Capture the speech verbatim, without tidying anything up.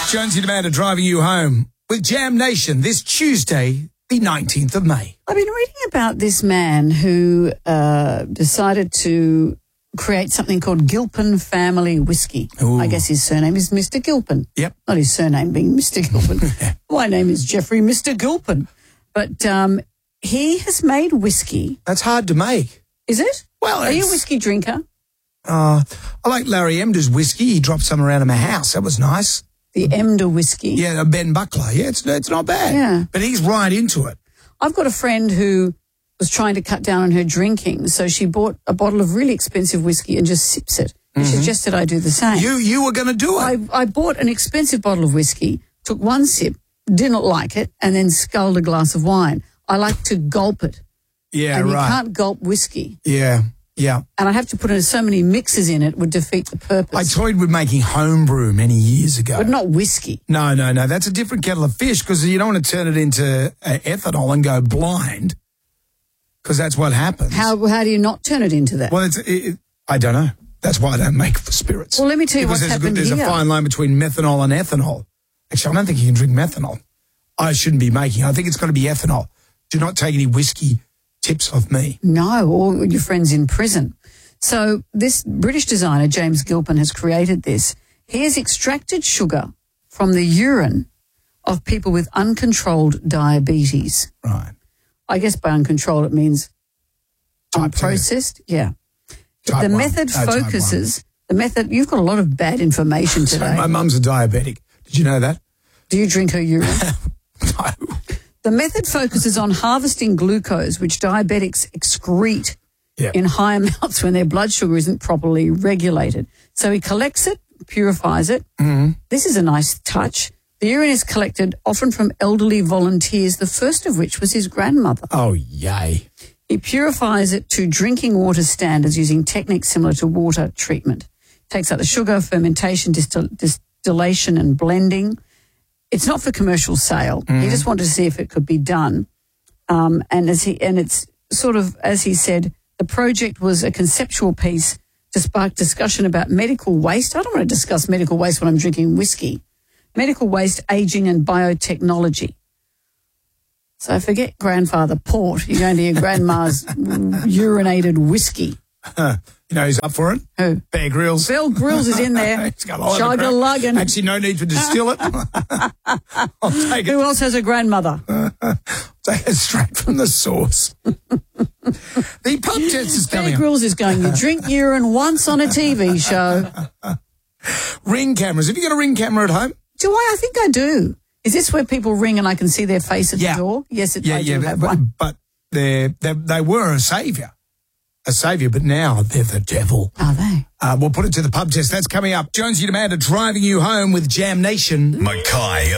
Jonesy and Amanda driving you home with Jam Nation this Tuesday, the nineteenth of May. I've been reading about this man who uh, decided to create something called Gilpin Family Whiskey. Ooh. I guess his surname is Mister Gilpin. Yep. Not his surname being Mister Gilpin. My name is Jeffrey Mister Gilpin. But um, he has made whiskey. That's hard to make. Is it? Well, Are you a it's- whiskey drinker? Uh, I like Larry Emder's whiskey. He dropped some around in my house. That was nice. The Emder whiskey. Yeah, Ben Buckler. Yeah, it's it's not bad. Yeah. But he's right into it. I've got a friend who was trying to cut down on her drinking, so she bought a bottle of really expensive whiskey and just sips it. And Mm-hmm. suggested I do the same. You you were going to do it. I, I bought an expensive bottle of whiskey, took one sip, didn't like it, and then sculled a glass of wine. I like to gulp it. yeah, and you right. can't gulp whiskey. Yeah, yeah. And I have to put in so many mixes in it would defeat the purpose. I toyed with making homebrew many years ago. but not whiskey. No, no, no. That's a different kettle of fish because you don't want to turn it into uh, ethanol and go blind because that's what happens. How how do you not turn it into that? Well, it's, it, it, I don't know. That's why I don't make for spirits. Well, let me tell you because what's there's, a, good- happened there's here. a fine line between methanol and ethanol. Actually, I don't think you can drink methanol. I shouldn't be making. I think it's got to be ethanol. Do not take any whiskey tips off me. No, or your friends in prison. So this British designer, James Gilpin, has created this. He has extracted sugar from the urine of people with uncontrolled diabetes. Right. I guess by uncontrolled it means Type two. unprocessed. Yeah. Type the one. method No, type focuses, the method, you've got a lot of bad information So today. my mum's a diabetic. Did you know that? Do you drink her urine? No. The method focuses on harvesting glucose, which diabetics excrete Yeah. in high amounts when their blood sugar isn't properly regulated. So he collects it, purifies it. Mm-hmm. This is a nice touch. The urine is collected often from elderly volunteers, the first of which was his grandmother. Oh, yay. He purifies it to drinking water standards using techniques similar to water treatment. Takes out the sugar, fermentation, distil- distillation and blending. It's not for commercial sale. Mm-hmm. He just wanted to see if it could be done. Um, and as he and it's sort of, as he said, the project was a conceptual piece to spark discussion about medical waste. I don't want to discuss medical waste when I'm drinking whiskey. Medical waste, aging and biotechnology. So forget grandfather port. You're going to your grandma's urinated whiskey. Huh. You know who's up for it? Who? Bear Grylls. Bill Grills is in there. He's got a lot of crap. Chug-a-luggin'. Actually, no need to distill it. I'll take Who it. else has a grandmother? Take it straight from the source. The pub test is coming Bear up. Grylls is going, you drink urine once on a T V show. Ring cameras. Have you got a ring camera at home? Do I? I think I do. Is this where people ring and I can see their face at Yeah. the door? Yes, it, Yeah, I yeah. do have But, one. but they're, they're, they were a saviour. A saviour, but now they're the devil. Are they? Uh, we'll put it to the pub test. That's coming up. Jonesy and Amanda driving you home with Jam Nation. Mackay